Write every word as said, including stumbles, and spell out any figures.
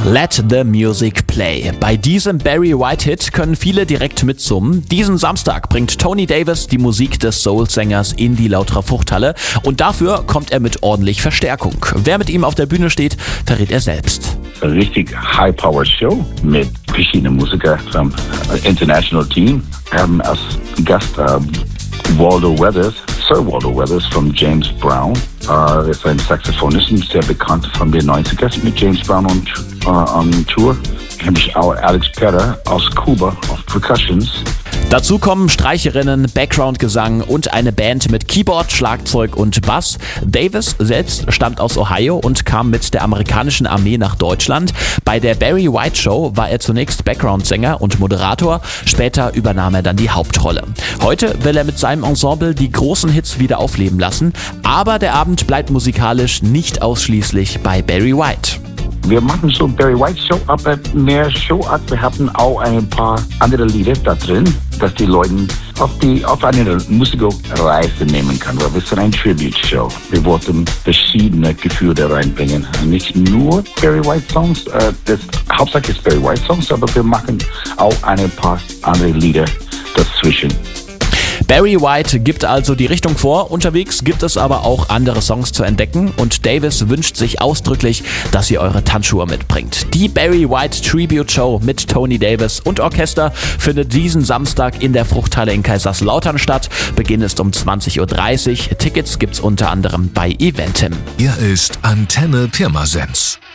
Let the Music Play. Bei diesem Barry White-Hit können viele direkt mitsummen. Diesen Samstag bringt Tony Davis die Musik des Soul-Sängers in die Lauterer Fruchthalle und dafür kommt er mit ordentlich Verstärkung. Wer mit ihm auf der Bühne steht, verrät er selbst. Eine richtig High-Power-Show mit verschiedenen Musikern vom International Team. Wir haben als Gast uh, Waldo Weathers, Sir Waldo Weathers von James Brown. Uh, er ist ein Saxophonist, sehr bekannt von den neunziger mit James Brown on, uh, on Tour. Wir haben auch Alex Perra aus Kuba auf Percussions. Dazu kommen Streicherinnen, Background-Gesang und eine Band mit Keyboard, Schlagzeug und Bass. Davis selbst stammt aus Ohio und kam mit der amerikanischen Armee nach Deutschland. Bei der Barry White Show war er zunächst Background-Sänger und Moderator, später übernahm er dann die Hauptrolle. Heute will er mit seinem Ensemble die großen Hits wieder aufleben lassen, aber der Abend bleibt musikalisch nicht ausschließlich bei Barry White. Wir machen so Barry White Show, aber mehr Showart. Wir haben auch ein paar andere Lieder da drin, dass die Leute auf, die, auf eine Musikreise nehmen können. Weil wir sind ein Tribute-Show. Wir wollten verschiedene Gefühle reinbringen. Nicht nur Barry White Songs, äh, das Hauptsache ist Barry White Songs, aber wir machen auch ein paar andere Lieder dazwischen. Barry White gibt also die Richtung vor, unterwegs gibt es aber auch andere Songs zu entdecken und Davis wünscht sich ausdrücklich, dass ihr eure Tanzschuhe mitbringt. Die Barry White Tribute Show mit Tony Davis und Orchester findet diesen Samstag in der Fruchthalle in Kaiserslautern statt. Beginn ist um zwanzig Uhr dreißig. Tickets gibt's unter anderem bei Eventim. Hier ist Antenne Pirmasens.